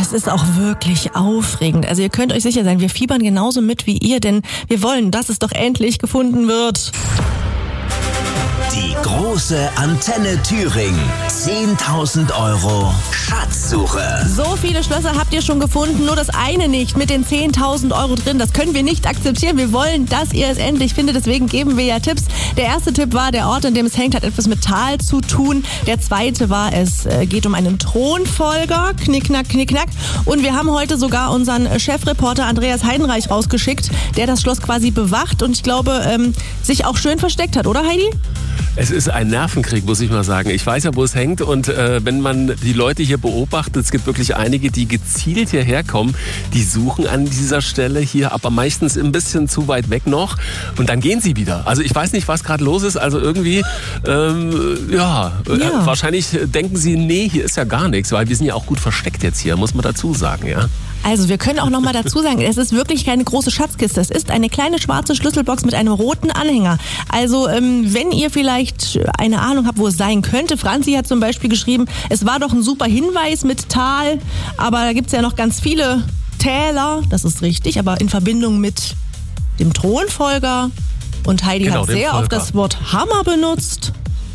es ist auch wirklich aufregend. Also ihr könnt euch sicher sein, wir fiebern genauso mit wie ihr, denn wir wollen, dass es doch endlich gefunden wird. Die große Antenne Thüringen. 10.000 € Schatzsuche. So viele Schlösser habt ihr schon gefunden, nur das eine nicht mit den 10.000 € drin. Das können wir nicht akzeptieren. Wir wollen, dass ihr es endlich findet. Deswegen geben wir ja Tipps. Der erste Tipp war, der Ort, in dem es hängt, hat etwas mit Tal zu tun. Der zweite war, es geht um einen Thronfolger. Knickknack, knickknack. Und wir haben heute sogar unseren Chefreporter Andreas Heidenreich rausgeschickt, der das Schloss quasi bewacht und ich glaube, sich auch schön versteckt hat, oder Heidi? Es ist ein Nervenkrieg, muss ich mal sagen. Ich weiß ja, wo es hängt und wenn man die Leute hier beobachtet, es gibt wirklich einige, die gezielt hierher kommen, die suchen an dieser Stelle hier, aber meistens ein bisschen zu weit weg noch und dann gehen sie wieder. Also ich weiß nicht, was gerade los ist, also irgendwie, wahrscheinlich denken sie, nee, hier ist ja gar nichts, weil wir sind ja auch gut versteckt jetzt hier, muss man dazu sagen, ja. Also wir können auch noch mal dazu sagen, es ist wirklich keine große Schatzkiste. Es ist eine kleine schwarze Schlüsselbox mit einem roten Anhänger. Also wenn ihr vielleicht eine Ahnung habt, wo es sein könnte. Franzi hat zum Beispiel geschrieben, es war doch ein super Hinweis mit Tal, aber da gibt's ja noch ganz viele Täler, das ist richtig, aber in Verbindung mit dem Thronfolger. Und Heidi hat sehr oft das Wort Hammer benutzt.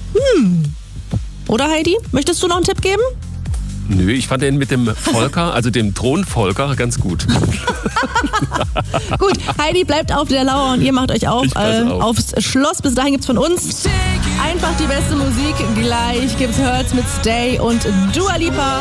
Oder Heidi, möchtest du noch einen Tipp geben? Nö, ich fand den mit dem Volker, also dem Thronfolger, ganz gut. Gut, Heidi bleibt auf der Lauer und ihr macht euch aufs Schloss. Bis dahin gibt's von uns einfach die beste Musik. Gleich gibt's Hurts mit Stay und Dua Lipa.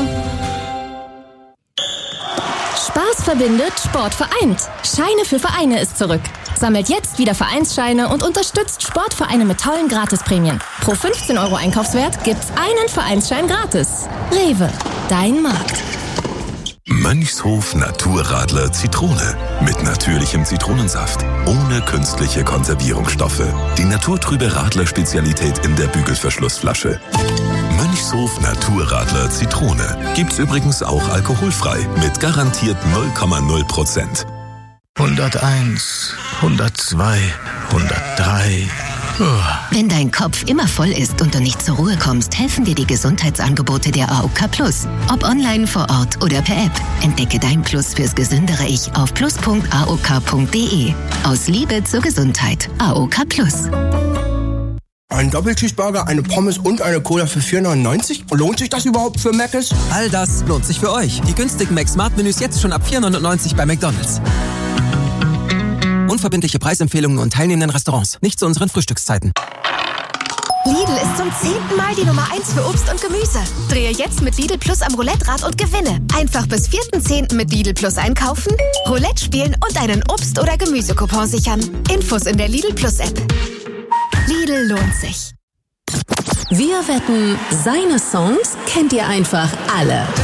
Spaß verbindet, Sport vereint. Scheine für Vereine ist zurück. Sammelt jetzt wieder Vereinsscheine und unterstützt Sportvereine mit tollen Gratisprämien. Pro 15 € Einkaufswert gibt's einen Vereinsschein gratis. Rewe, dein Markt. Mönchshof Naturradler Zitrone. Mit natürlichem Zitronensaft. Ohne künstliche Konservierungsstoffe. Die naturtrübe Radler-Spezialität in der Bügelverschlussflasche. Mönchshof Naturradler Zitrone. Gibt's übrigens auch alkoholfrei. Mit garantiert 0,0%. 101, 102, 103. Wenn dein Kopf immer voll ist und du nicht zur Ruhe kommst, helfen dir die Gesundheitsangebote der AOK Plus. Ob online, vor Ort oder per App. Entdecke dein Plus fürs gesündere Ich auf plus.aok.de. Aus Liebe zur Gesundheit. AOK Plus. Ein Doppelcheeseburger, eine Pommes und eine Cola für 4,99? Lohnt sich das überhaupt für Mc's? All das lohnt sich für euch. Die günstigen Mac-Smart-Menüs jetzt schon ab 4,99 bei McDonald's. Unverbindliche Preisempfehlungen und teilnehmenden Restaurants. Nicht zu unseren Frühstückszeiten. Lidl ist zum 10. Mal die Nummer 1 für Obst und Gemüse. Drehe jetzt mit Lidl Plus am Roulette-Rad und gewinne. Einfach bis 4.10. mit Lidl Plus einkaufen, Roulette spielen und einen Obst- oder Gemüsecoupon sichern. Infos in der Lidl Plus App. Lidl lohnt sich. Wir wetten, seine Songs kennt ihr einfach alle.